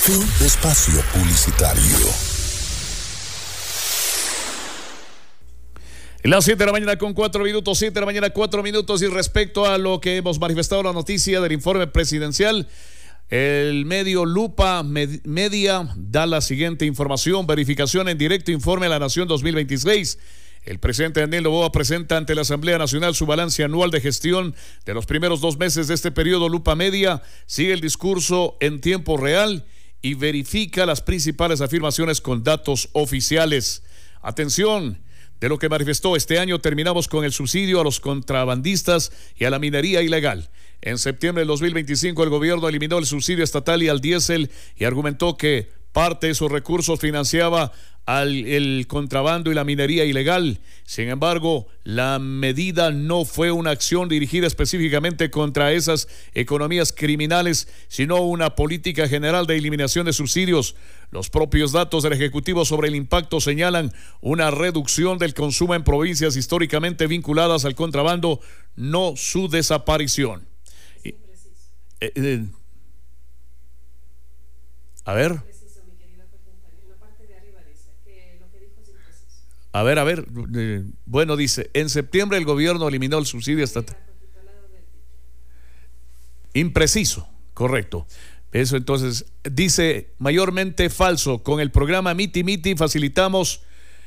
Fin de espacio publicitario. Las 7 de la mañana con 4 minutos, 7 de la mañana 4 minutos. Y respecto a lo que hemos manifestado, la noticia del informe presidencial, el medio Lupa Media da la siguiente información: verificación en directo, informe a la Nación 2026. El presidente Daniel Noboa presenta ante la Asamblea Nacional su balance anual de gestión de los primeros 2 meses de este periodo. Lupa Media sigue el discurso en tiempo real y verifica las principales afirmaciones con datos oficiales. Atención. De lo que manifestó, este año terminamos con el subsidio a los contrabandistas y a la minería ilegal. En septiembre del 2025 el gobierno eliminó el subsidio estatal y al diésel y argumentó que parte de esos recursos financiaba el contrabando y la minería ilegal. Sin embargo, la medida no fue una acción dirigida específicamente contra esas economías criminales, sino una política general de eliminación de subsidios. Los propios datos del Ejecutivo sobre el impacto señalan una reducción del consumo en provincias históricamente vinculadas al contrabando, no su desaparición. A ver. A ver, bueno, dice, en septiembre el gobierno eliminó el subsidio estatal. Impreciso, correcto. Eso entonces, dice, mayormente falso. Con el programa Miti Miti facilitamos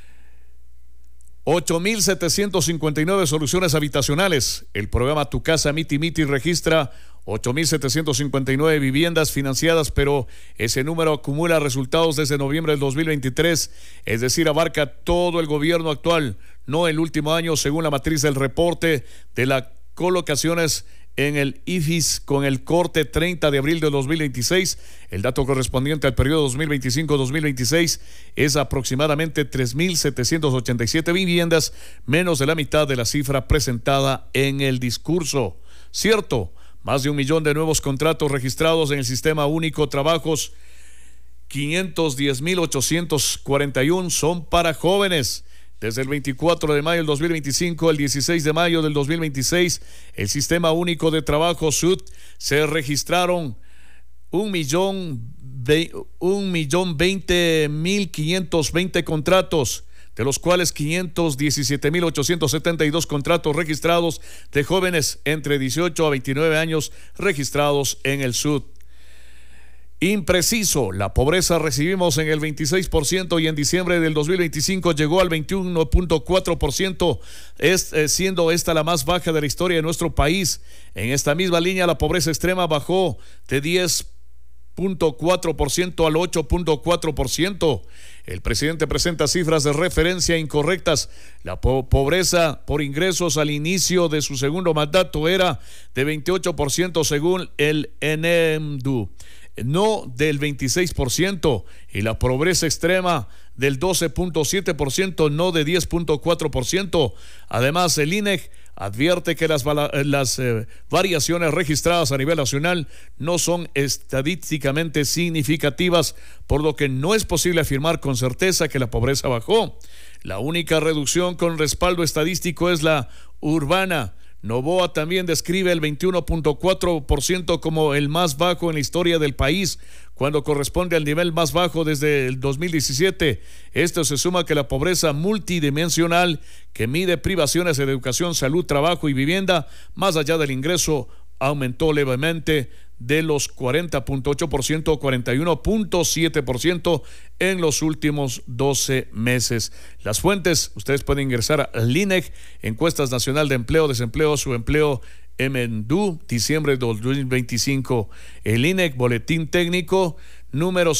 8.759 soluciones habitacionales. El programa Tu Casa Miti Miti registra 8.759 viviendas financiadas, pero ese número acumula resultados desde noviembre del 2023, es decir, abarca todo el gobierno actual, no el último año, según la matriz del reporte de las colocaciones en el IFIS con el corte 30 de abril de 2026. El dato correspondiente al periodo 2025-2026 es aproximadamente 3.787 viviendas, menos de la mitad de la cifra presentada en el discurso. Cierto, más de 1 millón de nuevos contratos registrados en el Sistema Único Trabajos, 510.841 son para jóvenes. Desde el 24 de mayo del 2025 al 16 de mayo del 2026, el Sistema Único de Trabajo SUT se registraron 1.020.520 contratos, de los cuales 517.872 contratos registrados de jóvenes entre 18 a 29 años registrados en el SUT. Impreciso, la pobreza recibimos en el 26% y en diciembre del 2025 llegó al 21.4%, siendo esta la más baja de la historia de nuestro país. En esta misma línea, la pobreza extrema bajó de 10.4% al 8.4%. El presidente presenta cifras de referencia incorrectas. La pobreza por ingresos al inicio de su segundo mandato era de 28% según el ENEMDU, no del 26%, y la pobreza extrema del 12.7%, no de 10.4%. Además, el INEC advierte que las variaciones registradas a nivel nacional no son estadísticamente significativas, por lo que no es posible afirmar con certeza que la pobreza bajó. La única reducción con respaldo estadístico es la urbana. Noboa también describe el 21.4% como el más bajo en la historia del país, cuando corresponde al nivel más bajo desde el 2017. Esto se suma que la pobreza multidimensional, que mide privaciones de educación, salud, trabajo y vivienda, más allá del ingreso, aumentó levemente de los 40.8% a 41.7% en los últimos 12 meses. Las fuentes, ustedes pueden ingresar al INEC, Encuestas Nacional de Empleo, Desempleo, Subempleo, ENEMDU, diciembre de 2025. El INEC, Boletín Técnico número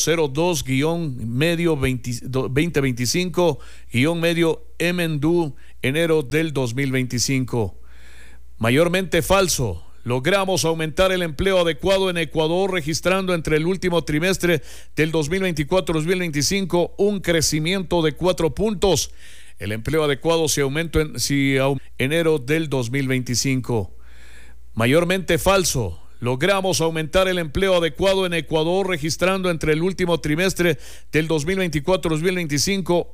02-2025-medio ENEMDU, enero del 2025. Mayormente falso. Logramos aumentar el empleo adecuado en Ecuador, registrando entre el último trimestre del 2024-2025 un crecimiento de 4 puntos. El empleo adecuado se aumentó en enero del 2025. Mayormente falso. Logramos aumentar el empleo adecuado en Ecuador, registrando entre el último trimestre del 2024-2025